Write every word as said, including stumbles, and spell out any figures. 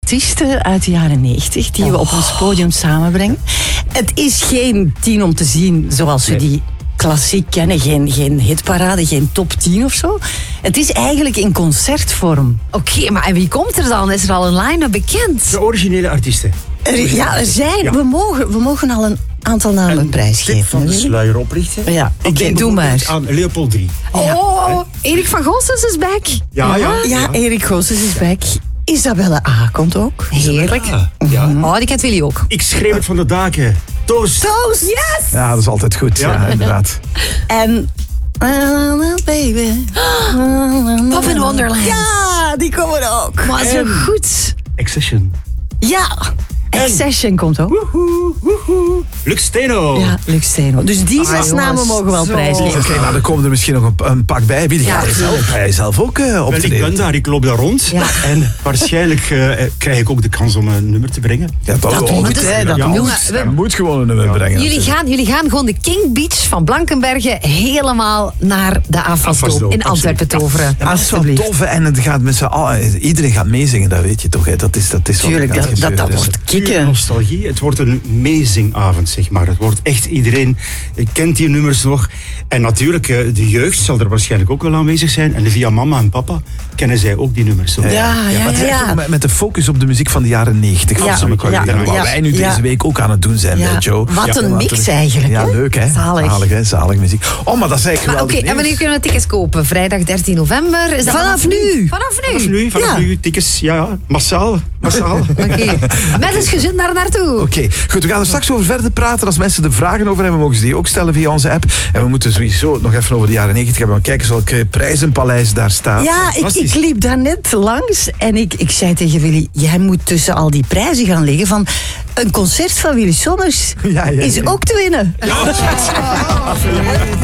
artiesten uit de jaren negentig die we op ons podium samenbrengen. Het is geen tien om te zien zoals we die klassiek kennen. Geen, geen hitparade, geen top tien of zo. Het is eigenlijk in concertvorm. Oké, okay, maar en wie komt er dan? Is er al een line-up bekend? De originele artiesten. Er, ja, er zijn. Ja. We, mogen, we mogen al een aantal namen en prijsgeven. van de sluier oprichten. Ja, oké, okay, doe maar. Aan Leopold drie. Oh, Erik van Goossens is back. Ja, ja. Ja, ja Erik Goossens is back. Isabelle A. komt ook. Heerlijk. Ja, ja. Oh, die kent Willy ook. Ik schreef het van de daken. Toast. Toast. Yes. Ja, dat is altijd goed. Ja, ja inderdaad. En... baby. Pop in Wonderland. Ja, die komen ook. Maar zo goed. Accession. Ja. Accession komt ook. Woehoe, woehoe. Lux Steno. Ja, Lux Steno. Dus die zes ah, namen mogen wel prijzen. Oké, okay, nou dan komen er misschien nog een, een pak bij. Wie ja, ga je zelf ook uh, op te Ik ben daar, ik loop daar rond. Ja. En waarschijnlijk uh, krijg ik ook de kans om een nummer te brengen. Ja, dat, dat moet, moet, hè. Dat ja, moet. moet. Je moet gewoon een nummer ja. brengen. Jullie gaan, jullie gaan gewoon de King Beach van Blankenberge helemaal naar de afwasdoop in Antwerpen toveren. Ja, dat is wel tof, hè. En het gaat met z'n allen, iedereen gaat meezingen, dat weet je toch. Hè. Dat is, dat is Tuurlijk, dat, dat, dat wordt kicken. Nostalgie. Het wordt een meezingavond, zeg maar. Het wordt echt, iedereen kent die nummers nog. En natuurlijk, de jeugd zal er waarschijnlijk ook wel aanwezig zijn. En via mama en papa kennen zij ook die nummers. Ja, ja, ja. ja, ja. Met, met de focus op de muziek van de jaren negentig. Ja, ja, ja, ja. Waar wij nu deze ja. week ook aan het doen zijn ja. bij Joe. Wat ja. een mix eigenlijk. Ja, leuk hè. Zalig. Zalig, hè? Zalig muziek. Oh, maar dat is eigenlijk geweldig. Oké, okay, en wanneer kunnen we tickets kopen? Vrijdag dertien november? Is dat vanaf, vanaf nu? Vanaf nu? Vanaf nu, vanaf ja. nu. Tickets, ja, massaal. Massaal. Oké. Okay. Met eens gezin daar naartoe. Oké, okay. Goed, we gaan er straks over verder praten. Als mensen er vragen over hebben, mogen ze die ook stellen via onze app. En we moeten sowieso nog even over de jaren negentig hebben. Maar kijk eens welke prijzenpaleis daar staat. Ja, ik, ik liep daar net langs en ik, ik zei tegen Willy, jij moet tussen al die prijzen gaan liggen van een concert van Willy Sommers ja, ja, ja. is ook te winnen. Ja.